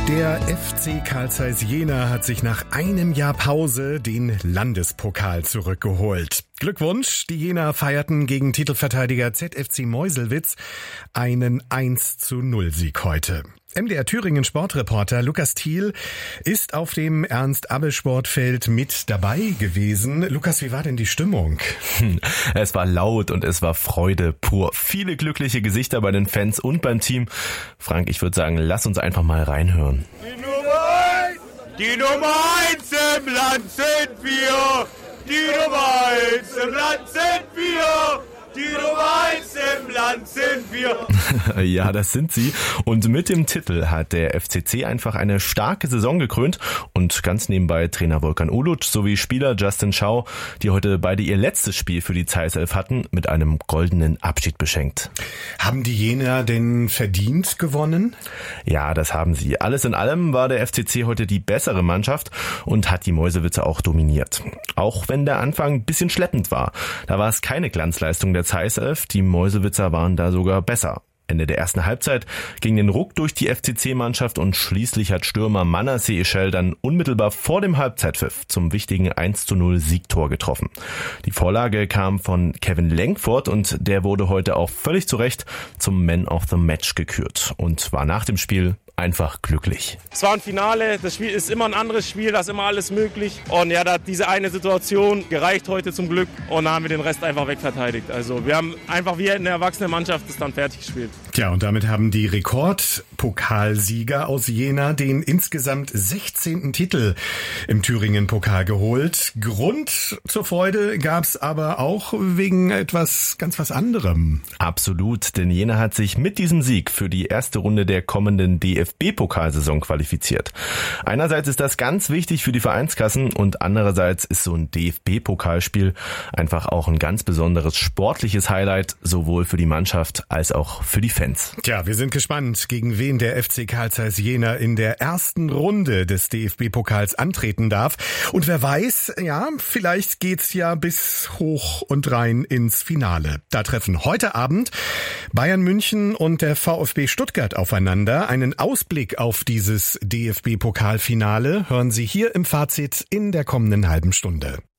Der FC Carl Zeiss Jena hat sich nach einem Jahr Pause den Landespokal zurückgeholt. Glückwunsch, die Jenaer feierten gegen Titelverteidiger ZFC Meuselwitz einen 1:0-Sieg heute. MDR Thüringen Sportreporter Lukas Thiel ist auf dem Ernst-Abbe-Sportfeld mit dabei gewesen. Lukas, wie war denn die Stimmung? Es war laut und es war Freude pur. Viele glückliche Gesichter bei den Fans und beim Team. Frank, ich würde sagen, lass uns einfach mal reinhören. Die Nummer 1 im Land sind wir! Die Nummer 1 im Land sind wir! Die Nummer 1 im Land sind wir! Ja, das sind sie. Und mit dem Titel hat der FCC einfach eine starke Saison gekrönt und ganz nebenbei Trainer Volkan Uluc sowie Spieler Justin Schau, die heute beide ihr letztes Spiel für die Zeiss 11 hatten, mit einem goldenen Abschied beschenkt. Haben die Jenaer denn verdient gewonnen? Ja, das haben sie. Alles in allem war der FCC heute die bessere Mannschaft und hat die Mäusewitzer auch dominiert. Auch wenn der Anfang ein bisschen schleppend war. Da war es keine Glanzleistung der Zeiss 11, die Mäusewitzer waren da sogar besser. Ende der ersten Halbzeit ging den Ruck durch die FCC-Mannschaft und schließlich hat Stürmer Manasseh Echel dann unmittelbar vor dem Halbzeitpfiff zum wichtigen 1:0-Siegtor getroffen. Die Vorlage kam von Kevin Lenkford und der wurde heute auch völlig zu Recht zum Man of the Match gekürt und war nach dem Spiel einfach glücklich. Es war ein Finale, das Spiel ist immer ein anderes Spiel, da ist immer alles möglich. Und ja, da hat diese eine Situation gereicht heute zum Glück und da haben wir den Rest einfach wegverteidigt. Also wir haben einfach wie eine erwachsene Mannschaft das dann fertig gespielt. Tja, und damit haben die Rekordpokalsieger aus Jena den insgesamt 16. Titel im Thüringen-Pokal geholt. Grund zur Freude gab's aber auch wegen etwas ganz was anderem. Absolut, denn Jena hat sich mit diesem Sieg für die erste Runde der kommenden DFB-Pokalsaison qualifiziert. Einerseits ist das ganz wichtig für die Vereinskassen und andererseits ist so ein DFB-Pokalspiel einfach auch ein ganz besonderes sportliches Highlight, sowohl für die Mannschaft als auch für die Fans. Tja, wir sind gespannt, gegen wen der FC Carl Zeiss Jena in der ersten Runde des DFB-Pokals antreten darf. Und wer weiß, ja, vielleicht geht's ja bis hoch und rein ins Finale. Da treffen heute Abend Bayern München und der VfB Stuttgart aufeinander. Einen Ausblick auf dieses DFB-Pokalfinale hören Sie hier im Fazit in der kommenden halben Stunde.